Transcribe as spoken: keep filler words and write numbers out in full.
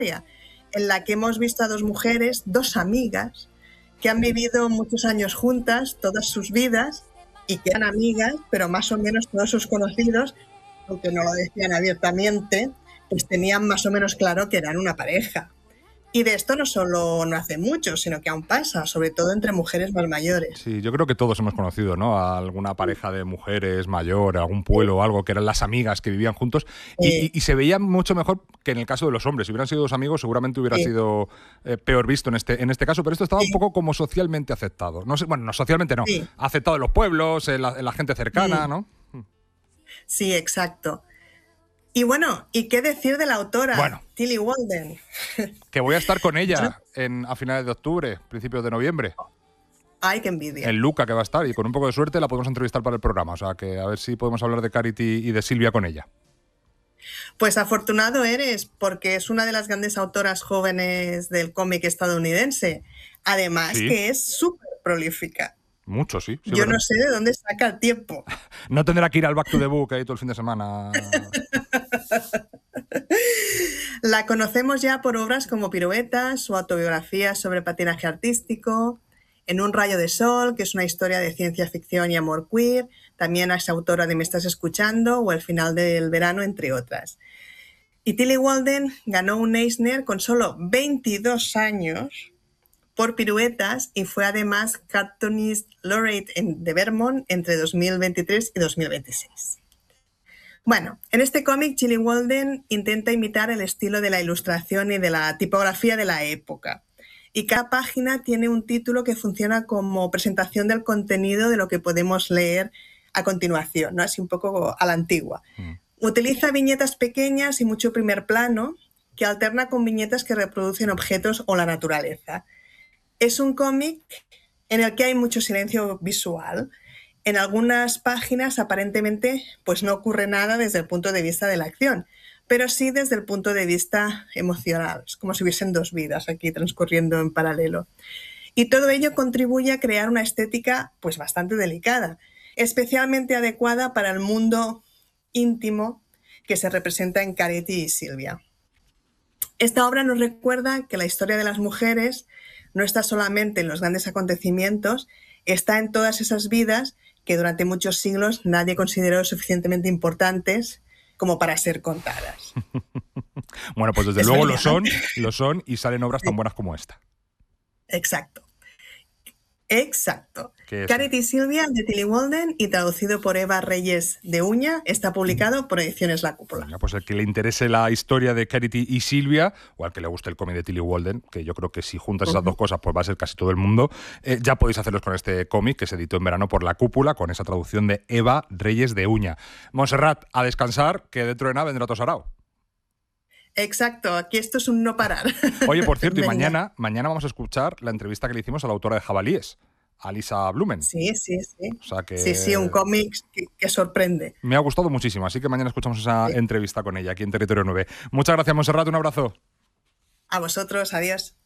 en la que hemos visto a dos mujeres, dos amigas, que han vivido muchos años juntas, todas sus vidas, y que eran amigas, pero más o menos todos sus conocidos, aunque no lo decían abiertamente, pues tenían más o menos claro que eran una pareja. Y de esto no solo no hace mucho, sino que aún pasa, sobre todo entre mujeres más mayores. Sí, yo creo que todos hemos conocido, ¿no?, a alguna pareja de mujeres mayor, algún pueblo o algo, que eran las amigas que vivían juntos, y, Sí. y, y se veía mucho mejor que en el caso de los hombres. Si hubieran sido dos amigos, seguramente hubiera Sí. sido eh, peor visto en este, en este caso, pero esto estaba Sí. un poco como socialmente aceptado. No sé, bueno, no socialmente no, Sí. aceptado en los pueblos, en la, en la gente cercana, Sí. ¿no? Sí, exacto. Y bueno, ¿y qué decir de la autora, Bueno. Tillie Walden? Que voy a estar con ella en, a finales de octubre, principios de noviembre. Ay, qué envidia. En Luca, que va a estar, y con un poco de suerte la podemos entrevistar para el programa. O sea, que a ver si podemos hablar de Charity y de Silvia con ella. Pues afortunado eres, porque es una de las grandes autoras jóvenes del cómic estadounidense. Además, Sí. que es súper prolífica. Mucho, sí. sí Yo verdad. no sé de dónde saca el tiempo. No tendrá que ir al Back to the Book ahí todo el fin de semana. La conocemos ya por obras como Piruetas, su autobiografía sobre patinaje artístico, En un rayo de sol, que es una historia de ciencia ficción y amor queer. También es autora de Me estás escuchando o El final del verano, entre otras. Y Tillie Walden ganó un Eisner con solo veintidós años por Piruetas y fue además Cartoonist Laureate de Vermont entre dos mil veintitrés y dos mil veintiséis. Bueno, en este cómic Tillie Walden intenta imitar el estilo de la ilustración y de la tipografía de la época. Y cada página tiene un título que funciona como presentación del contenido de lo que podemos leer a continuación, ¿no? Así un poco a la antigua. Mm. Utiliza viñetas pequeñas y mucho primer plano, que alterna con viñetas que reproducen objetos o la naturaleza. Es un cómic en el que hay mucho silencio visual. En algunas páginas aparentemente pues no ocurre nada desde el punto de vista de la acción, pero sí desde el punto de vista emocional. Es como si hubiesen dos vidas aquí transcurriendo en paralelo. Y todo ello contribuye a crear una estética pues bastante delicada, especialmente adecuada para el mundo íntimo que se representa en Charity y Silvia. Esta obra nos recuerda que la historia de las mujeres no está solamente en los grandes acontecimientos, está en todas esas vidas que durante muchos siglos nadie consideró suficientemente importantes como para ser contadas. Bueno, pues desde Es luego verdad. lo son, lo son y salen obras tan buenas como esta. Exacto. Exacto. ¿Qué es? Charity y Silvia, de Tillie Walden, y traducido por Eva Reyes de Uña, está publicado por Ediciones La Cúpula. Venga, pues el que le interese la historia de Charity y Silvia, o al que le guste el cómic de Tillie Walden, que yo creo que si juntas esas Uh-huh. dos cosas, pues va a ser casi todo el mundo, eh, ya podéis hacerlos con este cómic que se editó en verano por La Cúpula, con esa traducción de Eva Reyes de Uña. Montserrat, a descansar, que dentro de nada vendrá otro sarao. Exacto, aquí esto es un no parar. Oye, por cierto, y Venga. mañana, mañana vamos a escuchar la entrevista que le hicimos a la autora de Jabalíes, a Lisa Blumen. Sí, sí, sí. O sea que Sí, sí, un cómic que, que sorprende. me ha gustado muchísimo, así que mañana escuchamos esa Sí. entrevista con ella aquí en Territorio nueve. Muchas gracias, Montserrat, un abrazo. A vosotros, adiós.